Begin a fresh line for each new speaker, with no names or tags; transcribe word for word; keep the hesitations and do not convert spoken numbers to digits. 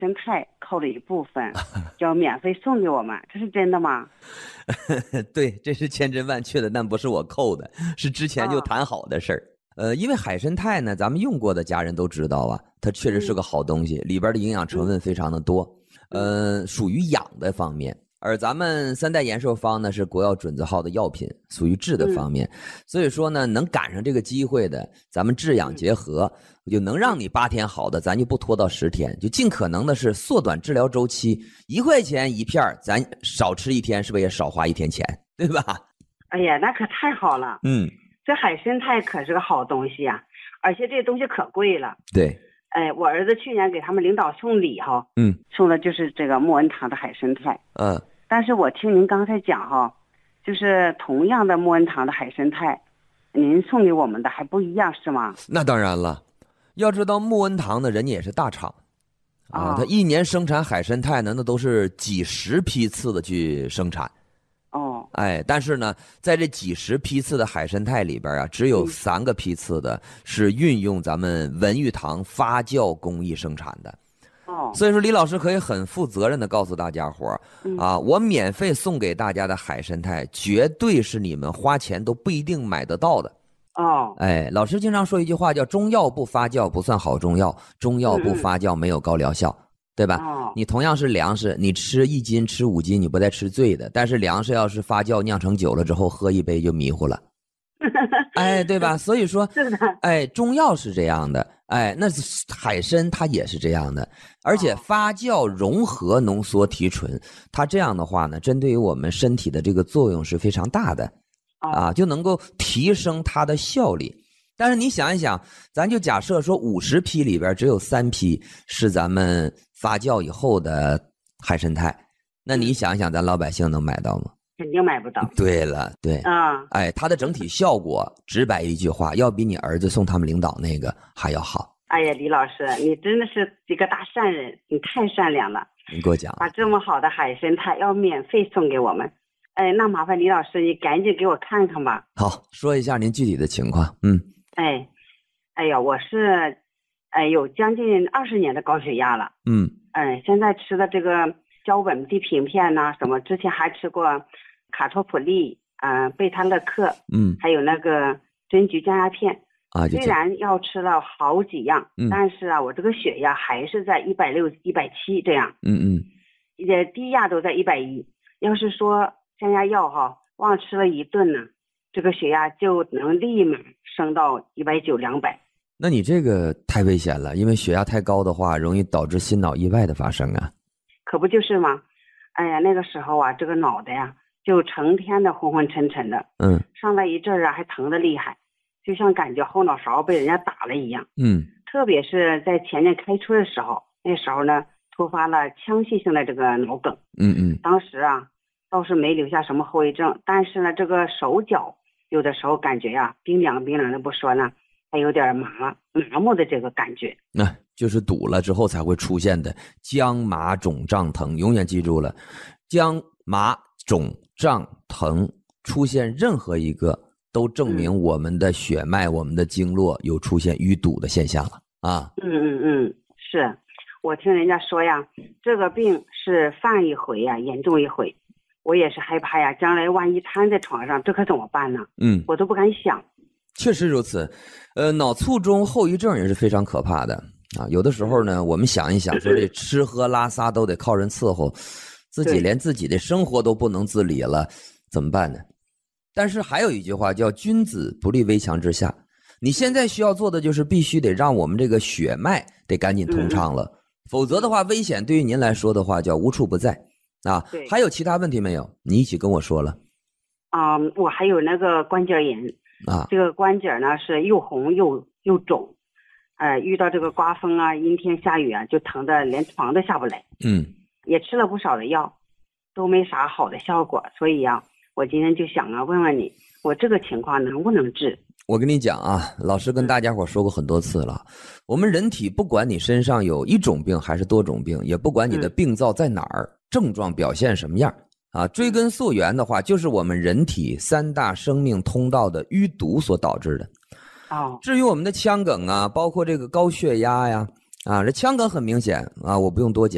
参肽扣了一部分，就要免费送给我们，这是真的吗？
对，这是千真万确的，但不是我扣的，是之前就谈好的事儿。哦、呃，因为海参肽呢，咱们用过的家人都知道啊，它确实是个好东西，嗯、里边的营养成分非常的多，呃，属于养的方面。而咱们三代延寿方呢是国药准字号的药品，属于治的方面，嗯、所以说呢，能赶上这个机会的，咱们治养结合，就能让你八天好的，咱就不拖到十天，就尽可能的是缩短治疗周期，一块钱一片，咱少吃一天，是不是也少花一天钱，对吧？
哎呀，那可太好了，
嗯，
这海参肽可是个好东西啊，而且这东西可贵了，
对。
哎，我儿子去年给他们领导送礼哈，
嗯，
送的就是这个莫恩堂的海参肽，
嗯。
但是我听您刚才讲哈，就是同样的莫恩堂的海参肽，您送给我们的还不一样是吗？
那当然了，要知道莫恩堂的人家也是大厂，啊，
哦、
他一年生产海参肽呢，那都是几十批次的去生产。
哦，
哎，但是呢，在这几十批次的海参肽里边啊，只有三个批次的是运用咱们文玉堂发酵工艺生产的。
哦，
所以说李老师可以很负责任的告诉大家伙、
嗯、
啊，我免费送给大家的海参肽，绝对是你们花钱都不一定买得到的。
哦，
哎，老师经常说一句话叫中药不发酵不算好中药，中药不发酵没有高疗效。嗯对吧、哦、你同样是粮食，你吃一斤吃五斤你不带吃醉的，但是粮食要是发酵酿成酒了之后喝一杯就迷糊了哎，对吧？所以说哎，中药是这样的，哎，那海参它也是这样的，而且发酵融合浓缩提纯，它这样的话呢，针对于我们身体的这个作用是非常大的啊，就能够提升它的效力。但是你想一想，咱就假设说五十批里边只有三批是咱们发酵以后的海参肽，那你想想咱老百姓能买到吗？
肯定买不到。
对了，对
啊，
哎，它的整体效果直白一句话，要比你儿子送他们领导那个还要好。
哎呀，李老师，你真的是一个大善人，你太善良了。
你给我讲，
把这么好的海参肽要免费送给我们。哎，那麻烦李老师，你赶紧给我看看吧。
好，说一下您具体的情况。嗯。
哎，哎呀，我是，哎，有将近二十年的高血压了。
嗯，
哎，现在吃的这个胶苯地平片呐、啊，什么之前还吃过卡托普利，嗯、呃，贝他乐克，
嗯，
还有那个针菊降压片。
啊，
虽然要吃了好几样，
嗯，
但是啊，我这个血压还是在一百六、一百七这样。
嗯嗯，
也低压都在一百一。要是说降压药哈，忘吃了一顿呢。这个血压就能立马升到一百九、两百。
那你这个太危险了，因为血压太高的话，容易导致心脑意外的发生啊。
可不就是吗？哎呀，那个时候啊，这个脑袋呀，就成天的昏昏沉沉的。
嗯。
上来一阵儿啊，还疼得厉害，就像感觉后脑勺被人家打了一样。
嗯。
特别是在前面开车的时候，那时候呢，突发了腔隙性的这个脑梗。
嗯嗯。
当时啊，倒是没留下什么后遗症，但是呢，这个手脚。有的时候感觉呀、啊，冰凉冰凉的不说呢，还有点麻麻木的这个感觉。
那、啊、就是堵了之后才会出现的僵麻肿胀疼，永远记住了，僵麻肿胀疼出现任何一个，都证明我们的血脉、嗯、我们的经络有出现淤堵的现象了啊。
嗯嗯嗯，是我听人家说呀，这个病是犯一回呀，严重一回。我也是害怕呀，将来万一瘫在床上，这可怎么办呢？
嗯，
我都不敢想。
确实如此，呃，脑卒中后遗症也是非常可怕的啊。有的时候呢，我们想一想，说这吃喝拉撒都得靠人伺候，自己连自己的生活都不能自理了，怎么办呢？但是还有一句话叫“君子不立危墙之下”，你现在需要做的就是必须得让我们这个血脉得赶紧通畅了，嗯、否则的话，危险对于您来说的话叫无处不在。啊，还有其他问题没有？你一起跟我说了。
啊、嗯，我还有那个关节炎
啊，
这个关节呢是又红又又肿，呃，遇到这个刮风啊、阴天下雨啊，就疼得连床都下不来。
嗯，
也吃了不少的药，都没啥好的效果，所以呀、啊，我今天就想啊，问问你，我这个情况能不能治？
我跟你讲啊，老师跟大家伙说过很多次了，我们人体不管你身上有一种病还是多种病，也不管你的病灶在哪儿。嗯，症状表现什么样啊？追根溯源的话，就是我们人体三大生命通道的淤堵所导致的。
哦，
至于我们的腔梗啊，包括这个高血压呀，啊，这腔梗很明显啊，我不用多讲。